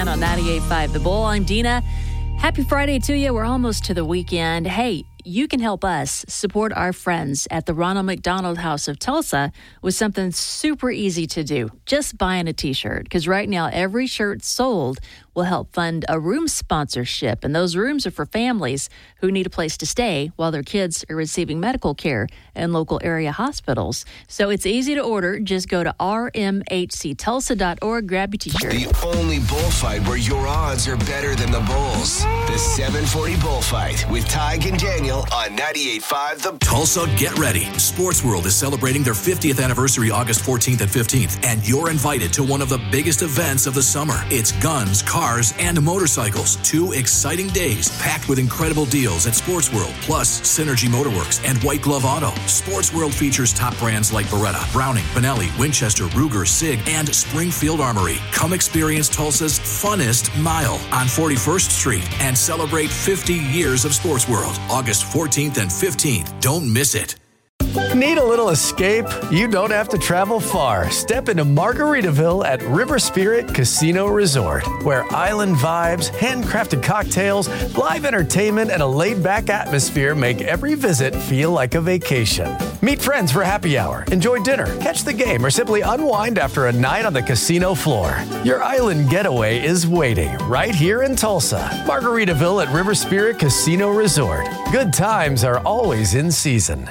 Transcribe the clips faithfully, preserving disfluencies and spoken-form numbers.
weekend on ninety-eight point five The Bull. I'm Dina. Happy Friday to you. We're almost to the weekend. Hey, you can help us support our friends at the Ronald McDonald House of Tulsa with something super easy to do. Just buying a T-shirt, because right now every shirt sold will help fund a room sponsorship, and those rooms are for families who need a place to stay while their kids are receiving medical care in local area hospitals. So it's easy to order. Just go to r m h c tulsa dot org, grab your T-shirt. The only bullfight where your odds are better than the Bulls. The seven forty Bullfight with Tig and Daniel on ninety-eight point five The Tulsa, get ready. Sports World is celebrating their fiftieth anniversary August fourteenth and fifteenth, and you're invited to one of the biggest events of the summer. It's guns, cars, and motorcycles. Two exciting days packed with incredible deals at Sports World, plus Synergy Motorworks and White Glove Auto. Sports World features top brands like Beretta, Browning, Benelli, Winchester, Ruger, Sig, and Springfield Armory. Come experience Tulsa's funnest mile on forty-first Street and celebrate fifty years of Sports World, August fourteenth and fifteenth. Don't miss it. Need a little escape? You don't have to travel far. Step into Margaritaville at River Spirit Casino Resort, where island vibes, handcrafted cocktails, live entertainment, and a laid-back atmosphere make every visit feel like a vacation. Meet friends for happy hour, enjoy dinner, catch the game, or simply unwind after a night on the casino floor. Your island getaway is waiting right here in Tulsa. Margaritaville at River Spirit Casino Resort. Good times are always in season.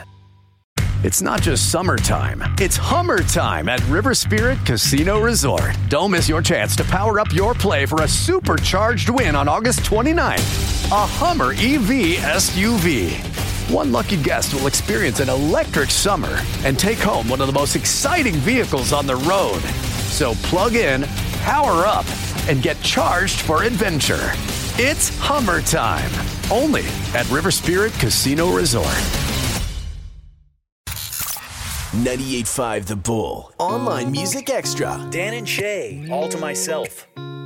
It's not just summertime, it's Hummer time at River Spirit Casino Resort. Don't miss your chance to power up your play for a supercharged win on August twenty-ninth. A Hummer E V S U V. One lucky guest will experience an electric summer and take home one of the most exciting vehicles on the road. So plug in, power up, and get charged for adventure. It's Hummer time, only at River Spirit Casino Resort. ninety-eight point five The Bull. Online Music Extra. Dan and Shay, All to Myself.